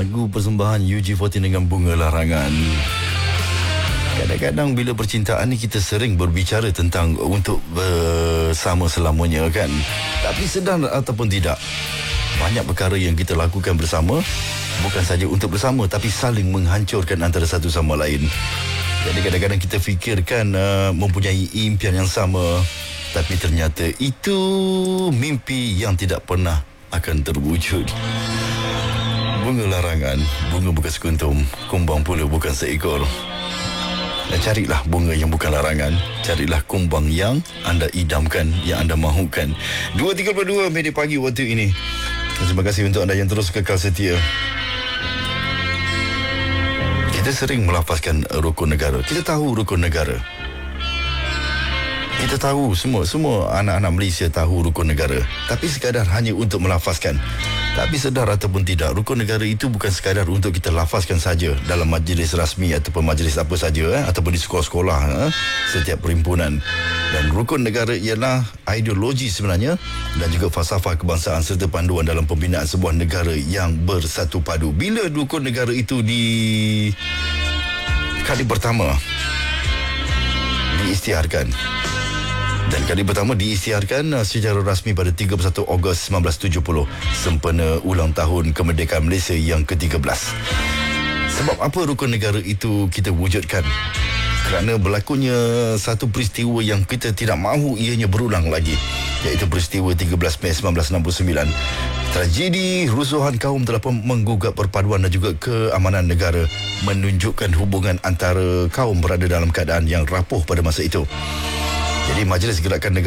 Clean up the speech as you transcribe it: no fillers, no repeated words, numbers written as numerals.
lagu persembahan UG40 dengan Bunga Larangan. Kadang-kadang bila percintaan ni kita sering berbicara tentang untuk bersama selamanya kan. Tapi sedar ataupun tidak, banyak perkara yang kita lakukan bersama bukan saja untuk bersama, tapi saling menghancurkan antara satu sama lain. Jadi kadang-kadang kita fikirkan mempunyai impian yang sama, tapi ternyata itu mimpi yang tidak pernah akan terwujud. Bunga larangan, bunga bukan sekuntum, kumbang pula bukan seekor. Dan carilah bunga yang bukan larangan, carilah kumbang yang anda idamkan, yang anda mahukan. 2.32 minit pagi waktu ini. Terima kasih untuk anda yang terus kekal setia. Kita sering melafazkan rukun negara. Kita tahu rukun negara. Kita tahu, semua anak-anak Malaysia tahu rukun negara. Tapi sekadar hanya untuk melafazkan. Tapi sedar ataupun tidak, rukun negara itu bukan sekadar untuk kita lafazkan saja dalam majlis rasmi ataupun majlis apa saja, ataupun di sekolah-sekolah, setiap perhimpunan. Dan rukun negara ialah ideologi sebenarnya dan juga falsafah kebangsaan serta panduan dalam pembinaan sebuah negara yang bersatu padu. Bila rukun negara itu kali pertama diisytiharkan, dan kali pertama diisytiharkan secara rasmi pada 31 Ogos 1970, sempena ulang tahun kemerdekaan Malaysia yang ke-13. Sebab apa rukun negara itu kita wujudkan? Kerana berlakunya satu peristiwa yang kita tidak mahu ianya berulang lagi, iaitu peristiwa 13 Mei 1969. Tragedi rusuhan kaum telah pun menggugat perpaduan dan juga keamanan negara, menunjukkan hubungan antara kaum berada dalam keadaan yang rapuh pada masa itu. Jadi Majlis Gerakan Negara